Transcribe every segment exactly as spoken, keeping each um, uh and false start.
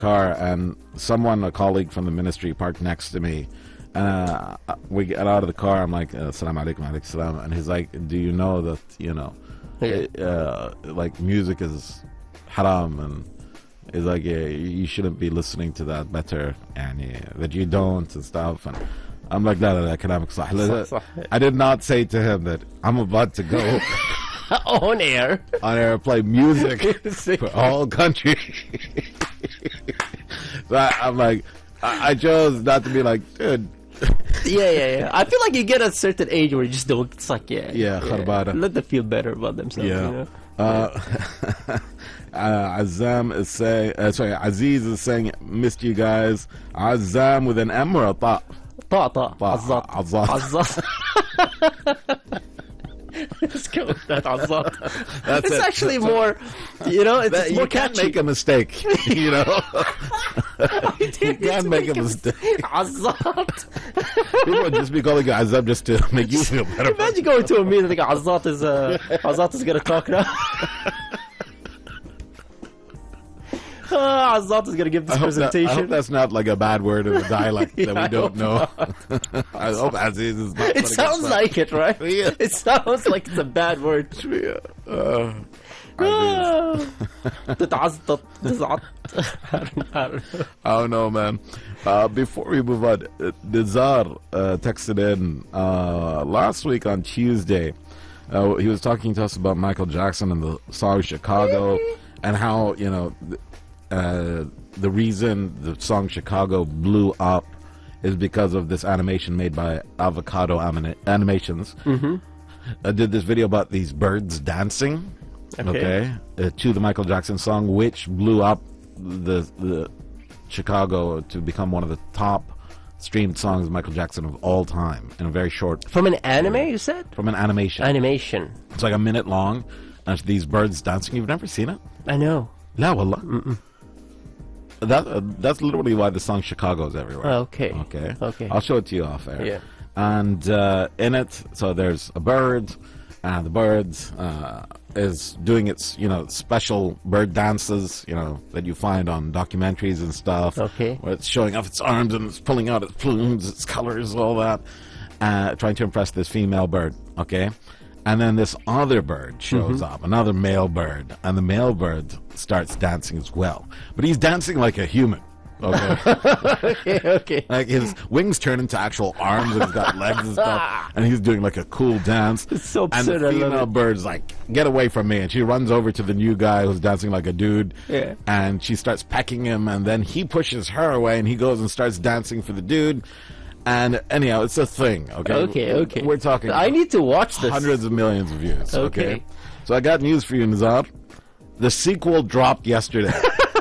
car, and someone, a colleague from the ministry, parked next to me. Uh, we get out of the car. I'm like, "Assalamu alaikum, alaikum salam," and he's like, "Do you know that you know, Yeah. uh, like music is haram?" And he's like, "Yeah, you shouldn't be listening to that. Better, and yeah, that you don't and stuff." And I'm like, "No, no, no, كلامك صح." صح, صح. I did not say to him that I'm about to go On air. on air and play music for all country. So I, I'm like, I, I chose not to be like, dude. Yeah, yeah, yeah. I feel like you get a certain age where you just don't. It's like, yeah, Yeah, kharbada. let them feel better about themselves. Yeah. You know? Uh, uh, Azam is saying, uh, sorry, Aziz is saying, missed you guys. Azam with an M or a ta? طا طا طا. عزاط عزاط. عزاط. Let's go with that عزاط. That's It's it. actually more, you know, it's, That- it's more you can't catchy. make a mistake, you know. you Didn't can't make a mistake. عزاط. People would just be calling you Azam just to make you feel better. Imagine going to a meeting like عزاط is uh, عزاط is gonna talk now. Uh, Azat is gonna give this I hope, that, I presentation. hope that's not like a bad word in a dialect Yeah, that we I don't hope know. I hope Aziz is not It putting sounds us like it, right? Yeah. It sounds like it's a bad word. Uh, Aziz. تتعزط تزعط. I don't know. I don't know, man. Uh, before we move on, uh, Nizar uh, texted in uh, last week on Tuesday. Uh, he was talking to us about Michael Jackson and the song Chicago, and how, you know, th- uh, the reason the song Chicago blew up is because of this animation made by Avocado Amina- Animations. Mm-hmm. Uh, did this video about these birds dancing, Okay. okay, uh, to the Michael Jackson song, which blew up the the Chicago to become one of the top streamed songs of Michael Jackson of all time in a very short, From an anime, you said? from an animation. Animation. It's like a minute long, and it's these birds dancing. You've never seen it? I know. La wallah. That uh, that's literally why the song Chicago is everywhere. Oh, okay. Okay. Okay. I'll show it to you off air. Yeah. And uh, in it, so there's a bird, and the bird uh, is doing its, you know, special bird dances, you know, that you find on documentaries and stuff. Okay. Where it's showing off its arms and it's pulling out its plumes, its colors, all that, uh, trying to impress this female bird. Okay. And then this other bird shows up, another male bird, and the male bird starts dancing as well. But he's dancing like a human. Okay. Okay, okay. Like his wings turn into actual arms and he's got legs and stuff, and he's doing like a cool dance. It's so And the absurd, I love female it. bird's like, "Get away from me!" And she runs over to the new guy who's dancing like a dude. Yeah. And she starts pecking him, and then he pushes her away, and he goes and starts dancing for the dude. And anyhow, it's a thing. Okay. Okay, okay. We're talking. I need to watch this. Hundreds of millions of views. Okay. Okay. So I got news for you, Nizar. The sequel dropped yesterday.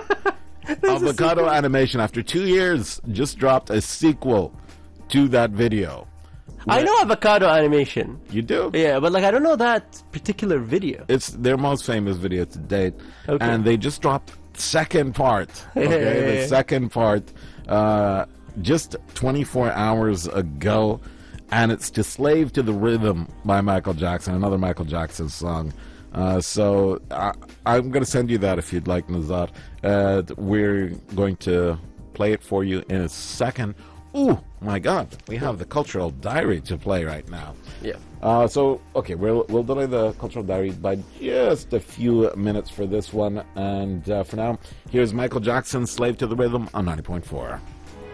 Avocado Animation, after two years, just dropped a sequel to that video. I know Avocado Animation. You do? Yeah, but like I don't know that particular video. It's their most famous video to date. Okay. And they just dropped second part. Okay, Yeah, yeah, the yeah. second part uh, just twenty-four hours ago. And it's To Slave to the Rhythm by Michael Jackson, another Michael Jackson song. Uh, so I, I'm going to send you that if you'd like, Nazar. Uh, we're going to play it for you in a second. Ooh, my God, we have the Cultural Diary to play right now. Yeah. Uh, so, okay, we'll, we'll delay the Cultural Diary by just a few minutes for this one. And uh, for now, here's Michael Jackson, Slave to the Rhythm on ninety point four.